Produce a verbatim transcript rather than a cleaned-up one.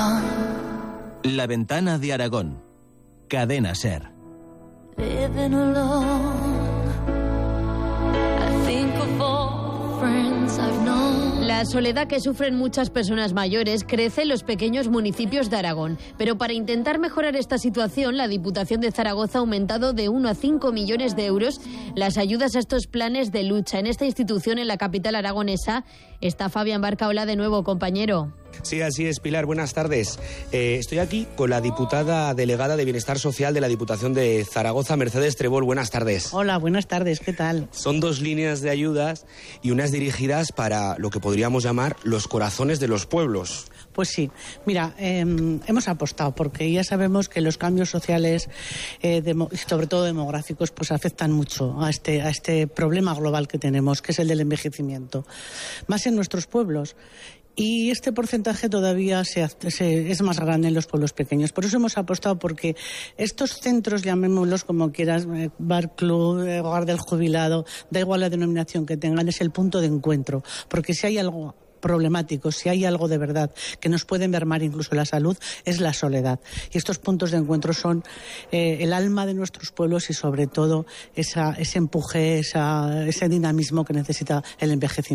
La ventana de Aragón. Cadena SER. Living alone, I think of all the friends I've known. La soledad que sufren muchas personas mayores crece en los pequeños municipios de Aragón. Pero para intentar mejorar esta situación, la Diputación de Zaragoza ha aumentado de uno a cinco millones de euros las ayudas a estos planes de lucha. En esta institución, en la capital aragonesa, está Fabián Barca. Hola de nuevo, compañero. Sí, así es, Pilar. Buenas tardes. Eh, estoy aquí con la diputada delegada de Bienestar Social de la Diputación de Zaragoza, Mercedes Trebol. Buenas tardes. Hola, buenas tardes. ¿Qué tal? Son dos líneas de ayudas y unas dirigidas para lo que podríamos llamar los corazones de los pueblos. Pues sí. Mira, eh, hemos apostado porque ya sabemos que los cambios sociales, eh, demo, sobre todo demográficos, pues afectan mucho a este, a este problema global que tenemos, que es el del envejecimiento. Más en nuestros pueblos. Y este porcentaje todavía se, se, es más grande en los pueblos pequeños. Por eso hemos apostado porque estos centros, llamémoslos como quieras, eh, bar club, eh, hogar del jubilado, da igual la denominación que tengan, es el punto de encuentro. Porque si hay algo problemático, si hay algo de verdad que nos puede mermar incluso la salud, es la soledad. Y estos puntos de encuentro son eh, el alma de nuestros pueblos y sobre todo esa, ese empuje, esa, ese dinamismo que necesita el envejecimiento.